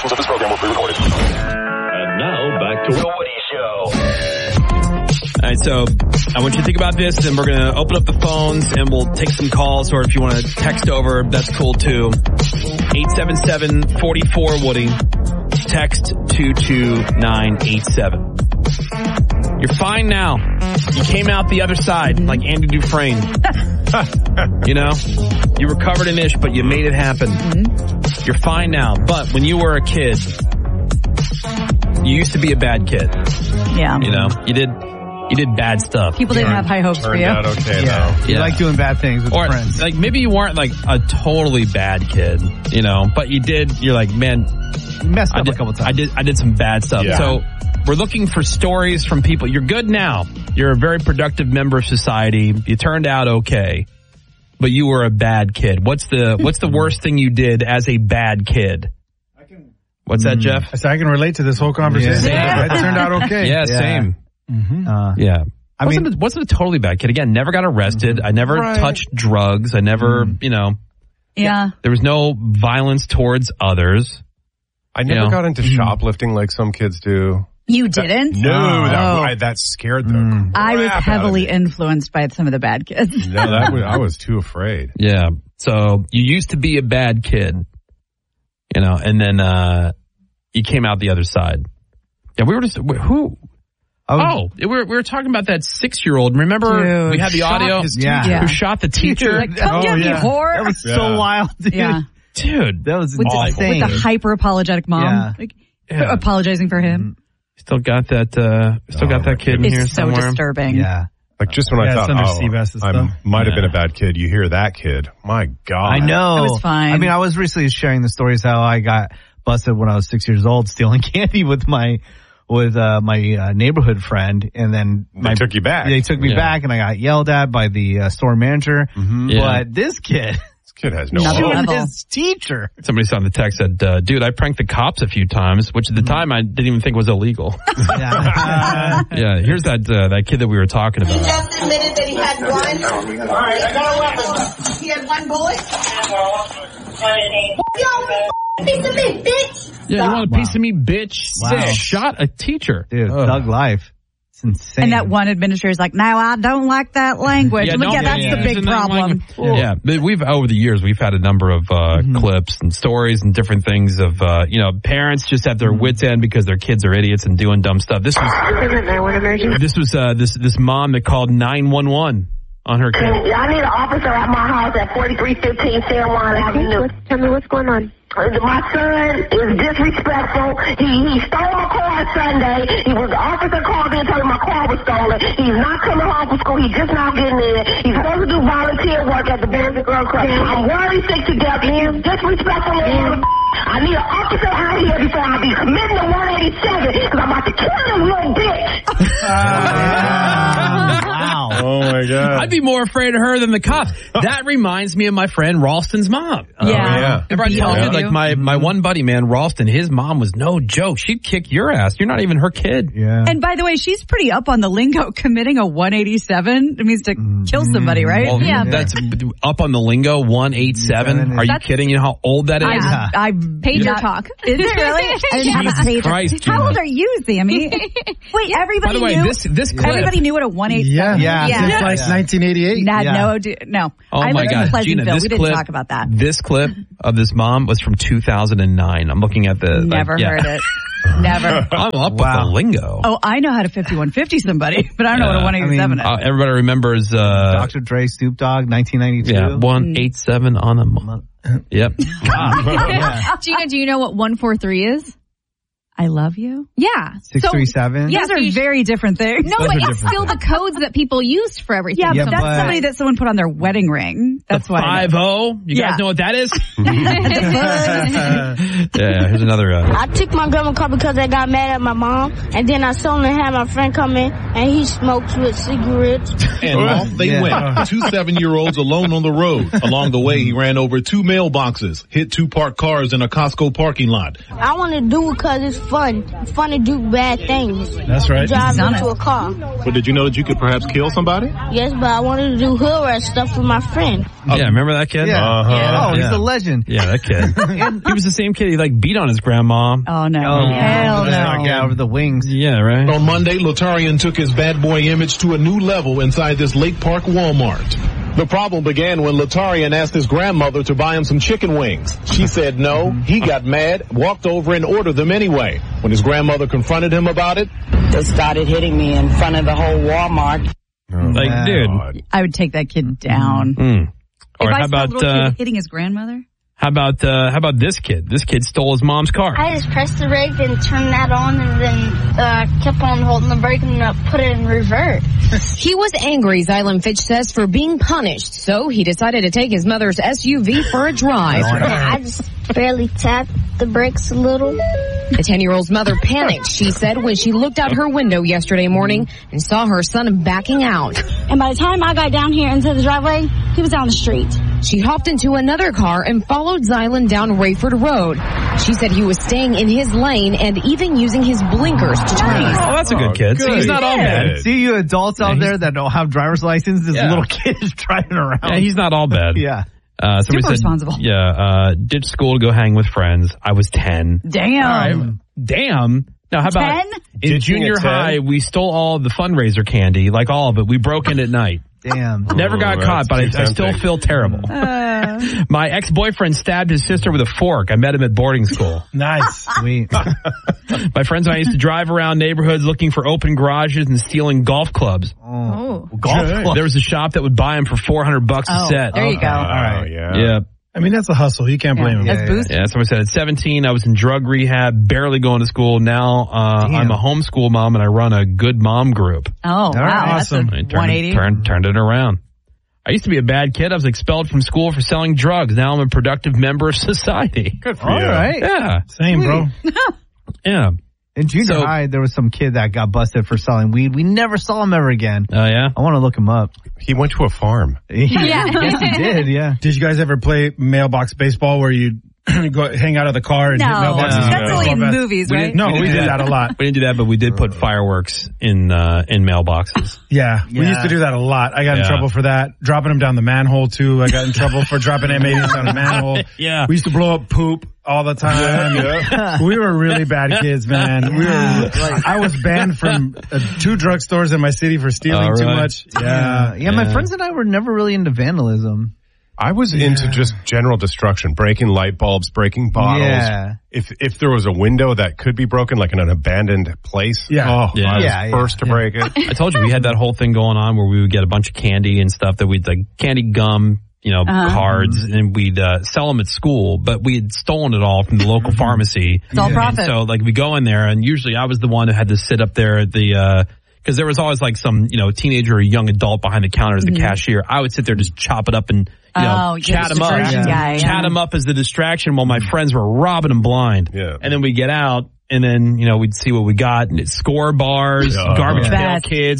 Portions of this program were pre-recorded. And now back to The Woody Show. All right, so I want you to think about this, and we're going to open up the phones, and we'll take some calls, or if you want to text over, that's cool too. 877-44-WOODY. Text 22987. You're fine now. You came out the other side, like Andy Dufresne. You know? You recovered an ish, but you made it happen. Mm-hmm. You're fine now. But when you were a kid, you used to be a bad kid. Yeah. You know? You did bad stuff. People didn't have high hopes for you. Turned out okay, though. You like doing bad things with friends. Like, maybe you weren't like a totally bad kid, you know, but you did, you're like, man, you messed up a couple times. I did some bad stuff. Yeah. So we're looking for stories from people. You're good now. You're a very productive member of society. You turned out okay, but you were a bad kid. What's the worst thing you did as a bad kid? What's that, Jeff? So I can relate to this whole conversation. Yeah. It turned out okay. Yeah, same. Mm-hmm. Yeah. I wasn't a totally bad kid. Again, never got arrested. I never touched drugs. I never, you know. Yeah. There was no violence towards others. I never got into shoplifting like some kids do. You didn't? That scared them. I was heavily influenced by some of the bad kids. No, I was too afraid. Yeah. So you used to be a bad kid, you know, and then you came out the other side. Yeah, we were just who? We were talking about that 6-year-old. Remember, Dude, we had the audio. Who shot the teacher? Like, come get me, whore. That was so wild, dude. Yeah. Dude, that was with insane. With the hyper apologetic mom, apologizing for him. Still got that. Got that kid in here so somewhere. It's disturbing. Yeah. Like just when I thought, I might have been a bad kid, you hear that kid. My God. I know. It was fine. I mean, I was recently sharing the stories how I got busted when I was 6 years old stealing candy with my neighborhood friend, and then they took you back. They took me back, and I got yelled at by the store manager. Mm-hmm. Yeah. But this kid has no heart. His teacher. Somebody saw in the text said, dude, I pranked the cops a few times, which at the time I didn't even think was illegal. Yeah, here's that kid that we were talking about. He just admitted that he had one. All right, I got a weapon. He had one bullet. Piece of me, bitch. Yeah, you want a piece of me, bitch? Wow. Shot a teacher. Dude, thug life. It's insane. And that one administrator is like, no, I don't like that language. That's the big problem. Yeah, but over the years, we've had a number of clips and stories and different things of, parents just at their wits' end because their kids are idiots and doing dumb stuff. This was this mom that called 911 on her kid. I need an officer at my house at 4315 San Juan Avenue. Tell me what's going on. My son is disrespectful. He stole my car Sunday. The officer called me and told me my car was stolen. He's not coming home from school. He's just not getting in. He's supposed to do volunteer work at the Boys and Girls Club. I'm worried sick to death. He's disrespectful. I need an officer out here before I be committing to 187 because I'm about to kill him, little bitch. Wow. Oh, my God. I'd be more afraid of her than the cops. That reminds me of my friend Ralston's mom. Yeah. Remember I told you, like, my one buddy, man, Ralston, his mom was no joke. She'd kick your ass. You're not even her kid. Yeah. And by the way, she's pretty up on the lingo. Committing a 187, it means to kill somebody, right? Well, that's up on the lingo, 187. Are you kidding? You know how old that is? I pager talk. Is it really? I didn't have a pager. Christ, how old are you, Sammy? Wait, everybody By the way, knew. This clip. Everybody knew what a 187. Yeah. Since like 1988. No. Oh I my lived God, in Pleasantville. Gina, We didn't talk about that. This clip of this mom was from 2009. I'm looking at the. Never heard it. Never. I'm up with the lingo. Oh, I know how to 5150 somebody, but I don't know what a 187 is. Everybody remembers Dr. Dre, Snoop Dogg, 1992. Yeah, 187 on a month. Yep. Gina, do you know what 143 is? I love you. Yeah. 637. Those are very different things. No, but it's still the codes that people used for everything. Yeah, but that's somebody that someone put on their wedding ring. That's why. 50. You guys know what that is? Yeah, here's another. I took my grandma car because I got mad at my mom, and then I saw and had my friend come in, and he smokes with cigarettes. And off they went. 2 7-year-olds alone on the road. Along the way, he ran over 2 mailboxes, hit 2 parked cars in a Costco parking lot. I want to do it because it's fun. It's fun to do bad things. That's right. Drive into a car. But did you know that you could perhaps kill somebody? Yes, but I wanted to do hood rat stuff with my friend. Yeah, remember that kid? Yeah. Uh-huh. Oh, he's a legend. Yeah, that kid. He was the same kid. He beat on his grandma. Oh no! Hell no! Yeah, over the wings. Yeah, right. On Monday, Latarian took his bad boy image to a new level inside this Lake Park Walmart. The problem began when Latarian asked his grandmother to buy him some chicken wings. She said no. He got mad, walked over and ordered them anyway. When his grandmother confronted him about it, they started hitting me in front of the whole Walmart. Dude. I would take that kid down. Or how about kid hitting his grandmother? How about this kid? This kid stole his mom's car. I just pressed the brake and turned that on and then kept on holding the brake and put it in reverse. He was angry, Zylan Fitch says, for being punished, so he decided to take his mother's SUV for a drive. I just barely tapped the brakes a little. The 10-year-old's mother panicked, she said, when she looked out her window yesterday morning and saw her son backing out. And by the time I got down here into the driveway, he was down the street. She hopped into another car and followed Zylan down Rayford Road. She said he was staying in his lane and even using his blinkers to turn. Oh, that's a good kid. See, he's not all bad. See you adults out there that don't have driver's license, this little kid is driving around. Yeah, he's not all bad. Yeah. Somebody Super responsible. Yeah, ditch school to go hang with friends. I was 10. Damn. Damn. Now, how about 10? in junior high, we stole all the fundraiser candy, like all of it. We broke in at night. Damn. Never got caught, but I still feel terrible. My ex-boyfriend stabbed his sister with a fork. I met him at boarding school. Nice. Sweet. My friends and I used to drive around neighborhoods looking for open garages and stealing golf clubs. Golf clubs. There was a shop that would buy them for $400 a set. There you go. All right. Yeah. I mean, that's a hustle. You can't blame him. That's boosted. Yeah, somebody said at 17, I was in drug rehab, barely going to school. Now I'm a homeschool mom and I run a good mom group. Oh, wow. Awesome. That's a 180. Turned it around. I used to be a bad kid. I was expelled from school for selling drugs. Now I'm a productive member of society. Good for All you. right. Yeah. Same, bro. Yeah. In junior high, there was some kid that got busted for selling weed. We never saw him ever again. Oh, yeah? I want to look him up. He went to a farm. Yes, he did, yeah. Did you guys ever play mailbox baseball where you go hang out of the car and hit mailboxes? That's only in movies, right? We did that a lot. We didn't do that, but we did put fireworks in mailboxes. Yeah, we used to do that a lot. I got in trouble for that. Dropping them down the manhole, too. I got in trouble for dropping M80s down the manhole. Yeah. We used to blow up poop all the time. We were really bad kids, man. I was banned from 2 drugstores in my city for stealing too much. Yeah, my friends and I were never really into vandalism. I was into just general destruction, breaking light bulbs, breaking bottles. Yeah. If there was a window that could be broken, like in an abandoned place, I was first to break it. I told you we had that whole thing going on where we would get a bunch of candy and stuff that we'd like candy gum, cards, and we'd sell them at school, but we had stolen it all from the local pharmacy. It's all profit. So like we go in there, and usually I was the one who had to sit up there at the because there was always like some teenager or young adult behind the counter as the cashier. I would sit there, just chop it up and chat him up, chat him up as the distraction while my friends were robbing them blind. Yeah. And then we get out, and then we'd see what we got, and it's score bars, garbage pail kids,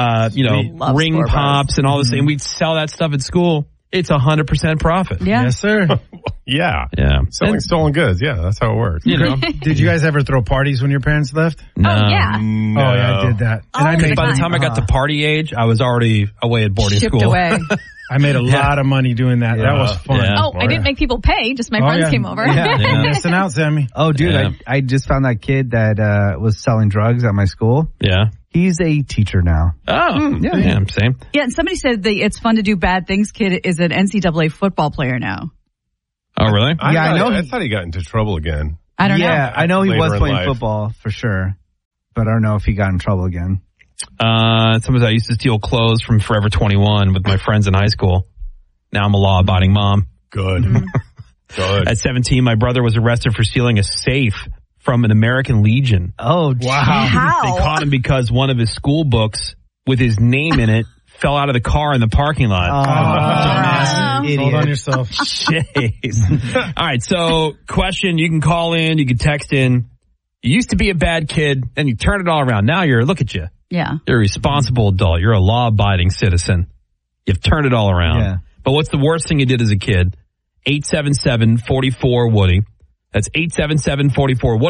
ring pops, and all this. And we'd sell that stuff at school. It's 100% profit. Yeah. Yes, sir. Yeah. Selling stolen goods. Yeah, that's how it works. Did you guys ever throw parties when your parents left? No. Oh, yeah. No. Oh, yeah, I did that. And by the time I got to party age, I was already away at boarding Shipped school. away. I made a lot of money doing that. That was fun. Yeah. Oh, I didn't make people pay. Just my friends came over. Yeah. Missing out, Sammy. Oh, dude, I just found that kid that was selling drugs at my school. Yeah. He's a teacher now. Oh, yeah, same. Yeah, and somebody said the It's Fun to Do Bad Things kid is an NCAA football player now. Oh, really? I thought he got into trouble again. I don't know. Yeah, I know he was Later in playing life. football for sure, but I don't know if he got in trouble again. Somebody I used to steal clothes from Forever 21 with my friends in high school. Now I'm a law-abiding mom. Good. Good. At 17, my brother was arrested for stealing a safe from an American Legion. Oh, wow. How? They caught him because one of his school books with his name in it fell out of the car in the parking lot. Dumbass. Idiot. Hold on yourself. Jeez. All right, so question, you can call in, you can text in. You used to be a bad kid, then you turned it all around. Now look at you. Yeah. You're a responsible adult. You're a law-abiding citizen. You've turned it all around. Yeah. But what's the worst thing you did as a kid? 877-44-WOODY. That's 877-44-WOODY.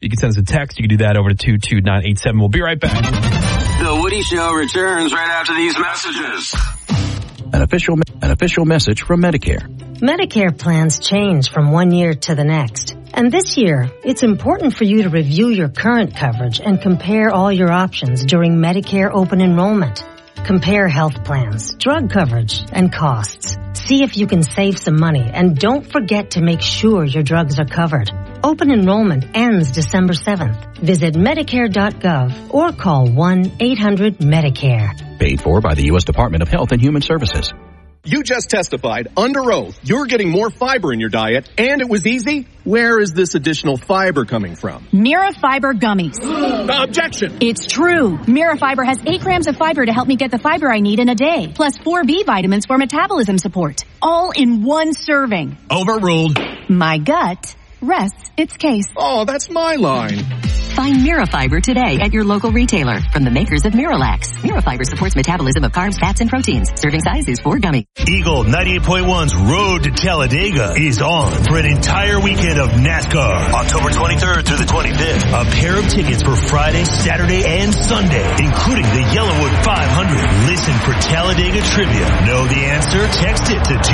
You can send us a text. You can do that over to 22987. We'll be right back. The Woody Show returns right after these messages. An official message from Medicare. Medicare plans change from one year to the next. And this year, it's important for you to review your current coverage and compare all your options during Medicare open enrollment. Compare health plans, drug coverage, and costs. See if you can save some money, and don't forget to make sure your drugs are covered. Open enrollment ends December 7th. Visit Medicare.gov or call 1-800-MEDICARE. Paid for by the U.S. Department of Health and Human Services. You just testified under oath you're getting more fiber in your diet, and it was easy. Where is this additional fiber coming from? Mira Fiber Gummies. Objection! It's true. Mira Fiber has 8 grams of fiber to help me get the fiber I need in a day, plus 4 B vitamins for metabolism support. All in one serving. Overruled. My gut rests its case. Oh, that's my line. Find Mirafiber today at your local retailer from the makers of Miralax. Mirafiber supports metabolism of carbs, fats, and proteins. Serving size is 4 gummy. Eagle 98.1's Road to Talladega is on for an entire weekend of NASCAR. October 23rd through the 25th. A pair of tickets for Friday, Saturday, and Sunday, including the Yellowwood 500. Listen for Talladega trivia. Know the answer? Text it to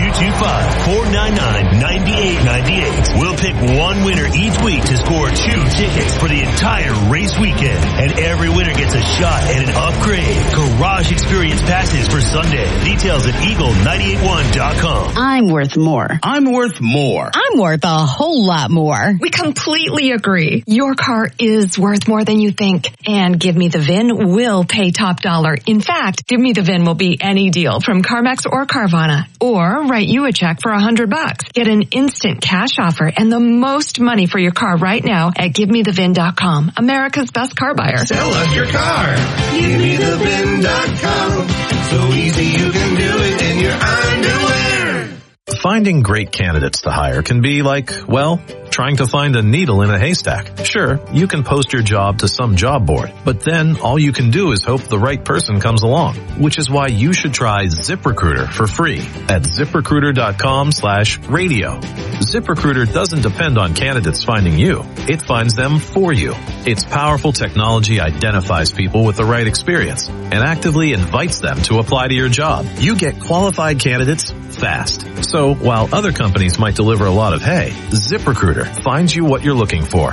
225-499-9898. We'll pick one winner each week to score 2 tickets for the entire race weekend, and every winner gets a shot at an upgrade. Garage Experience passes for Sunday. Details at Eagle981.com. I'm worth more. I'm worth more. I'm worth a whole lot more. We completely agree. Your car is worth more than you think. And Give Me the VIN will pay top dollar. In fact, Give Me the VIN will be any deal from CarMax or Carvana. Or write you a check for $100. Get an instant cash offer and the most money for your car right now at GiveMeTheVIN.com. America's best car buyer. Sell us your car. GiveMeTheVIN.com. So easy you can do it in your underwear. Finding great candidates to hire can be like, well, trying to find a needle in a haystack. Sure, you can post your job to some job board, but then all you can do is hope the right person comes along, which is why you should try ZipRecruiter for free at ZipRecruiter.com/radio. ZipRecruiter doesn't depend on candidates finding you. It finds them for you. Its powerful technology identifies people with the right experience and actively invites them to apply to your job. You get qualified candidates fast. So while other companies might deliver a lot of hay, ZipRecruiter finds you what you're looking for.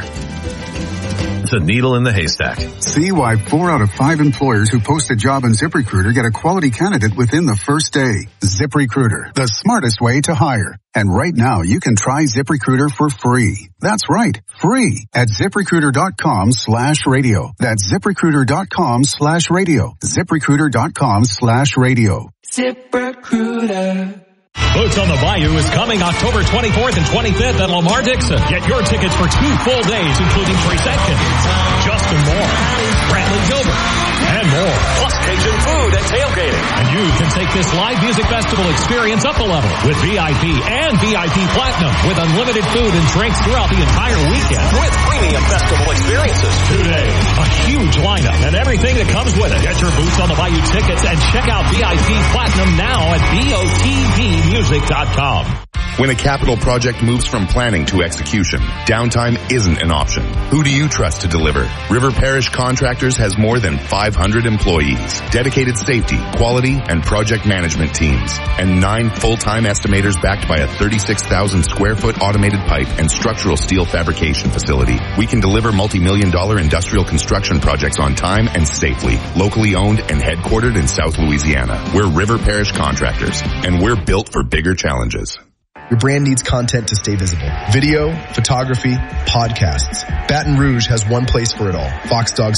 The needle in the haystack. See why 4 out of 5 employers who post a job on ZipRecruiter get a quality candidate within the first day. ZipRecruiter, the smartest way to hire. And right now you can try ZipRecruiter for free. That's right, free at ZipRecruiter.com/radio. That's ZipRecruiter.com/radio. ZipRecruiter.com/radio. ZipRecruiter. Boots on the Bayou is coming October 24th and 25th at Lamar Dixon. Get your tickets for 2 full days, including Trace Atkins, Justin Moore, Bradley Gilbert, and more. Plus Cajun food and tailgating. And you can take this live music festival experience up a level with VIP and VIP Platinum with unlimited food and drinks throughout the entire weekend. With premium festival experiences. 2 days, a huge lineup, and everything that comes with it. Get your Boots on the Bayou tickets and check out VIP Platinum now at BOTBmusic.com. When a capital project moves from planning to execution, downtime isn't an option. Who do you trust to deliver? River Parish Contractors has more than 500 employees, dedicated safety, quality, and project management teams, and 9 full-time estimators backed by a 36,000 square foot automated pipe and structural steel fabrication facility. We can deliver multi-million-dollar industrial construction projects on time and safely, locally owned and headquartered in South Louisiana. We're River Parish Contractors, and we're built for bigger challenges. Your brand needs content to stay visible. Video, photography, podcasts. Baton Rouge has one place for it all. Fox Dogs